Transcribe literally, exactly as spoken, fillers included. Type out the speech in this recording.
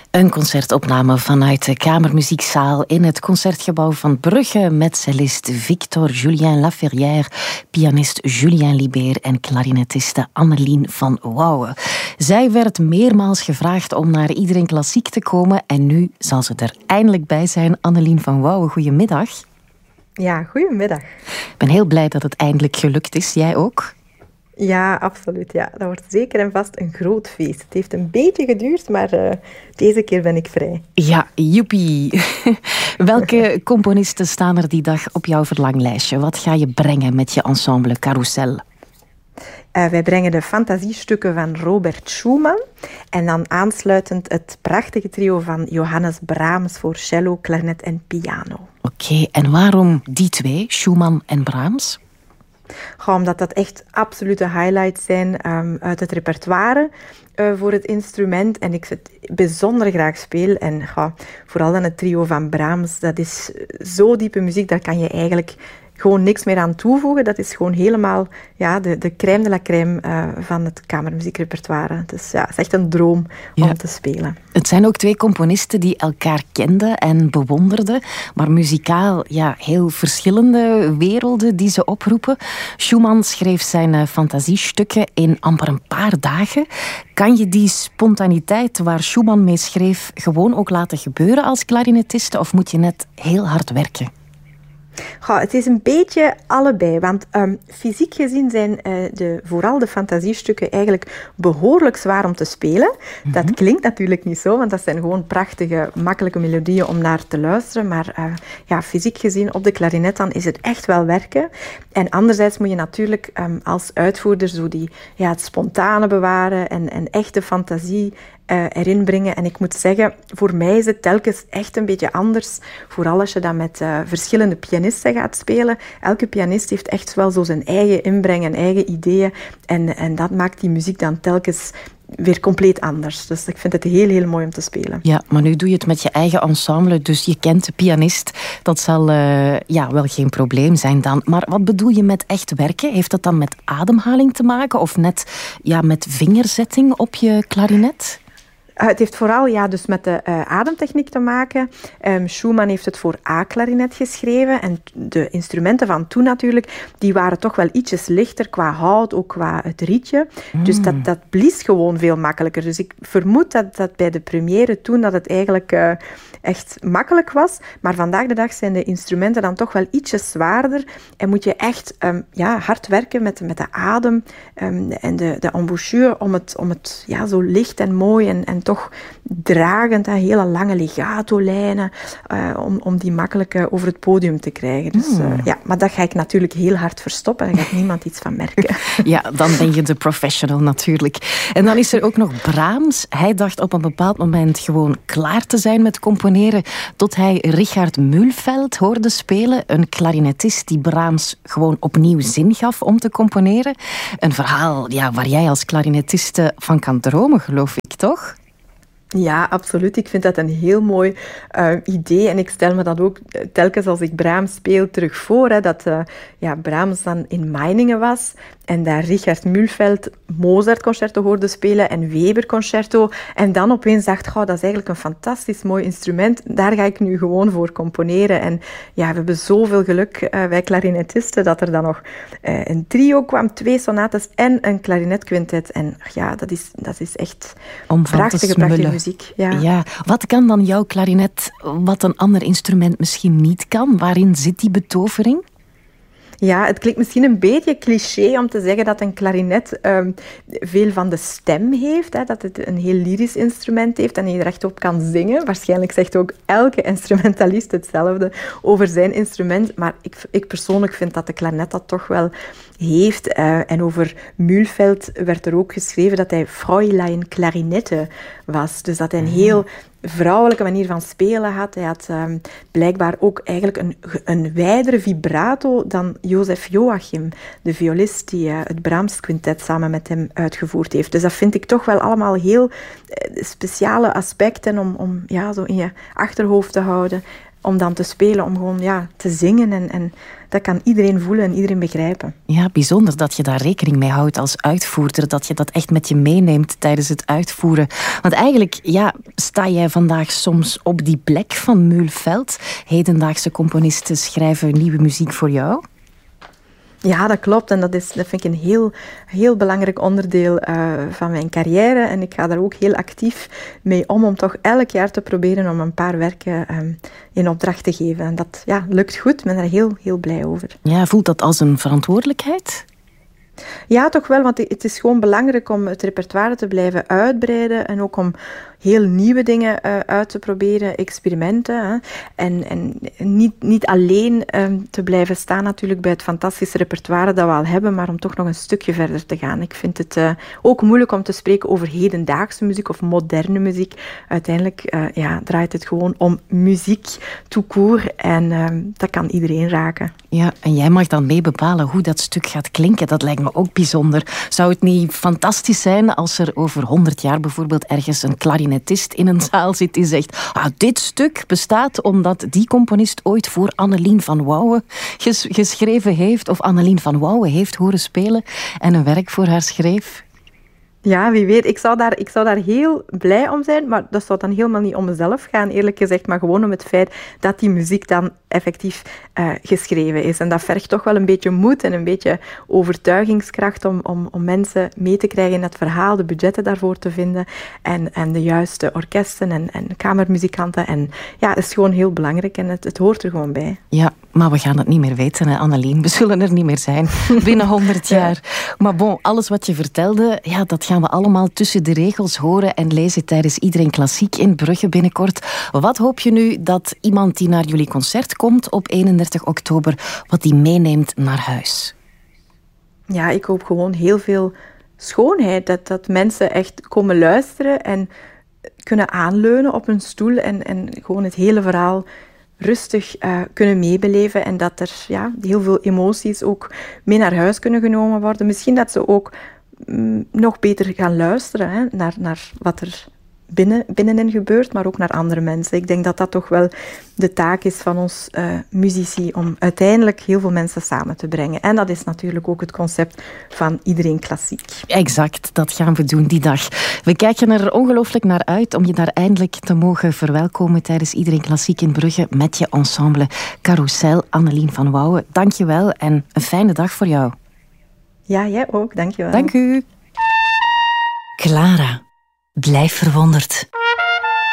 Een concertopname vanuit de Kamermuziekzaal in het Concertgebouw van Brugge met cellist Victor Julien Laferrière, pianist Julien Libert en klarinetiste Annelien van Wouwen. Zij werd meermaals gevraagd om naar Iedereen Klassiek te komen en nu zal ze er eindelijk bij zijn. Annelien van Wouwen, goedemiddag. Ja, goedemiddag. Ik ben heel blij dat het eindelijk gelukt is. Jij ook? Ja, absoluut. Ja. Dat wordt zeker en vast een groot feest. Het heeft een beetje geduurd, maar uh, deze keer ben ik vrij. Ja, joepie. Welke componisten staan er die dag op jouw verlanglijstje? Wat ga je brengen met je ensemble Carousel? Uh, wij brengen de fantasiestukken van Robert Schumann en dan aansluitend het prachtige trio van Johannes Brahms voor cello, klarinet en piano. Oké, okay, en waarom die twee, Schumann en Brahms? Goh, omdat dat echt absolute highlights zijn um, uit het repertoire uh, voor het instrument. En ik het bijzonder graag speel. En goh, vooral dan het trio van Brahms, dat is zo diepe muziek, daar kan je eigenlijk gewoon niks meer aan toevoegen. Dat is gewoon helemaal ja, de, de crème de la crème uh, van het kamermuziekrepertoire. Dus ja, het is echt een droom om ja. te spelen. Het zijn ook twee componisten die elkaar kenden en bewonderden, maar muzikaal ja, heel verschillende werelden die ze oproepen. Schumann schreef zijn uh, fantasiestukken in amper een paar dagen. Kan je die spontaniteit waar Schumann mee schreef gewoon ook laten gebeuren als klarinetiste, of moet je net heel hard werken? Goh, het is een beetje allebei, want um, fysiek gezien zijn uh, de, vooral de fantasiestukken eigenlijk behoorlijk zwaar om te spelen. Mm-hmm. Dat klinkt natuurlijk niet zo, want dat zijn gewoon prachtige, makkelijke melodieën om naar te luisteren. Maar uh, ja, fysiek gezien op de klarinet dan is het echt wel werken. En anderzijds moet je natuurlijk um, als uitvoerder zo die, ja, het spontane bewaren en, en echte fantasie Uh, erin brengen. En ik moet zeggen, voor mij is het telkens echt een beetje anders. Vooral als je dat met uh, verschillende pianisten gaat spelen. Elke pianist heeft echt wel zo zijn eigen inbreng en eigen ideeën. En, en dat maakt die muziek dan telkens weer compleet anders. Dus ik vind het heel, heel mooi om te spelen. Ja, maar nu doe je het met je eigen ensemble, dus je kent de pianist. Dat zal uh, ja, wel geen probleem zijn dan. Maar wat bedoel je met echt werken? Heeft dat dan met ademhaling te maken? Of net ja, met vingerzetting op je klarinet? Uh, het heeft vooral ja, dus met de uh, ademtechniek te maken. Um, Schumann heeft het voor A-klarinet geschreven. En de instrumenten van toen natuurlijk, die waren toch wel ietsjes lichter qua hout, ook qua het rietje. Mm. Dus dat, dat blies gewoon veel makkelijker. Dus ik vermoed dat, dat bij de première toen dat het eigenlijk uh, echt makkelijk was. Maar vandaag de dag zijn de instrumenten dan toch wel ietsjes zwaarder. En moet je echt um, ja, hard werken met, met de adem um, en de, de embouchure om het, om het ja, zo licht en mooi en, en toch dragend, hè, hele lange legato-lijnen, uh, om, om die makkelijk uh, over het podium te krijgen. Dus, uh, ja, maar dat ga ik natuurlijk heel hard verstoppen en daar gaat niemand iets van merken. Ja, dan ben je de professional natuurlijk. En dan is er ook nog Brahms. Hij dacht op een bepaald moment gewoon klaar te zijn met componeren, tot hij Richard Mühlfeld hoorde spelen, een klarinetist die Brahms gewoon opnieuw zin gaf om te componeren. Een verhaal ja, waar jij als klarinetiste van kan dromen, geloof ik, toch? Ja, absoluut. Ik vind dat een heel mooi uh, idee. En ik stel me dat ook telkens als ik Brahms speel terug voor. Hè, dat uh, ja, Brahms dan in Meiningen was. En daar Richard Mühlfeld Mozart-concerto hoorde spelen en Weber-concerto. En dan opeens dacht ik, oh, dat is eigenlijk een fantastisch mooi instrument. Daar ga ik nu gewoon voor componeren. En ja, we hebben zoveel geluk, uh, wij klarinetisten, dat er dan nog uh, een trio kwam, twee sonates en een klarinetquintet. En ja, dat is, dat is echt prachtige, prachtige muziek. Ja. Ja. Wat kan dan jouw klarinet, wat een ander instrument misschien niet kan? Waarin zit die betovering? Ja, het klinkt misschien een beetje cliché om te zeggen dat een klarinet um, veel van de stem heeft. Hè, dat het een heel lyrisch instrument heeft en je er echt op kan zingen. Waarschijnlijk zegt ook elke instrumentalist hetzelfde over zijn instrument. Maar ik, ik persoonlijk vind dat de klarinet dat toch wel heeft. Uh, en over Mühlfeld werd er ook geschreven dat hij Fräulein Klarinette was. Dus dat hij een heel vrouwelijke manier van spelen had. Hij had um, blijkbaar ook eigenlijk een, een wijdere vibrato dan Joseph Joachim, de violist die uh, het Brahms quintet samen met hem uitgevoerd heeft. Dus dat vind ik toch wel allemaal heel uh, speciale aspecten om, om ja, zo in je achterhoofd te houden. om dan te spelen, om gewoon ja, te zingen. En, en dat kan iedereen voelen en iedereen begrijpen. Ja, bijzonder dat je daar rekening mee houdt als uitvoerder. Dat je dat echt met je meeneemt tijdens het uitvoeren. Want eigenlijk ja, sta jij vandaag soms op die plek van Mühlfeld. Hedendaagse componisten schrijven nieuwe muziek voor jou. Ja, dat klopt. En dat, is, dat vind ik een heel, heel belangrijk onderdeel uh, van mijn carrière. En ik ga daar ook heel actief mee om, om toch elk jaar te proberen om een paar werken um, in opdracht te geven. En dat ja, lukt goed. Ik ben daar heel, heel blij over. Ja, voelt dat als een verantwoordelijkheid? Ja, toch wel, want het is gewoon belangrijk om het repertoire te blijven uitbreiden en ook om heel nieuwe dingen uh, uit te proberen, experimenten. Hè. En, en niet, niet alleen um, te blijven staan natuurlijk bij het fantastische repertoire dat we al hebben, maar om toch nog een stukje verder te gaan. Ik vind het uh, ook moeilijk om te spreken over hedendaagse muziek of moderne muziek. Uiteindelijk uh, ja, draait het gewoon om muziek tout court en um, dat kan iedereen raken. Ja, en jij mag dan mee bepalen hoe dat stuk gaat klinken. Dat lijkt me ook bijzonder. Zou het niet fantastisch zijn als er over honderd jaar bijvoorbeeld ergens een klarinetist in een zaal zit die zegt, ah, dit stuk bestaat omdat die componist ooit voor Annelien van Wouwen ges- geschreven heeft of Annelien van Wouwen heeft horen spelen en een werk voor haar schreef? Ja, wie weet. Ik zou, daar, ik zou daar heel blij om zijn, maar dat zou dan helemaal niet om mezelf gaan, eerlijk gezegd, maar gewoon om het feit dat die muziek dan effectief uh, geschreven is. En dat vergt toch wel een beetje moed en een beetje overtuigingskracht om, om, om mensen mee te krijgen in dat verhaal, de budgetten daarvoor te vinden en, en de juiste orkesten en, en kamermuzikanten. En ja, het is gewoon heel belangrijk en het, het hoort er gewoon bij. Ja, maar we gaan het niet meer weten, hè, Annelien. We zullen er niet meer zijn binnen honderd jaar. Ja. Maar bon, alles wat je vertelde, ja, dat gaan we allemaal tussen de regels horen en lezen tijdens Iedereen Klassiek in Brugge binnenkort. Wat hoop je nu dat iemand die naar jullie concert komt op eenendertig oktober, wat die meeneemt naar huis? Ja, ik hoop gewoon heel veel schoonheid. Dat, dat mensen echt komen luisteren en kunnen aanleunen op hun stoel en, en gewoon het hele verhaal rustig uh, kunnen meebeleven en dat er ja, heel veel emoties ook mee naar huis kunnen genomen worden. Misschien dat ze ook mm, nog beter gaan luisteren hè, naar, naar wat er binnen, binnenin gebeurt, maar ook naar andere mensen. Ik denk dat dat toch wel de taak is van ons uh, muzici om uiteindelijk heel veel mensen samen te brengen. En dat is natuurlijk ook het concept van Iedereen Klassiek. Exact, dat gaan we doen die dag. We kijken er ongelooflijk naar uit om je daar eindelijk te mogen verwelkomen tijdens Iedereen Klassiek in Brugge met je ensemble Carousel. Annelien van Wouwen, dank je wel en een fijne dag voor jou. Ja, jij ook. Dank je wel. Dank u. Clara, blijf verwonderd.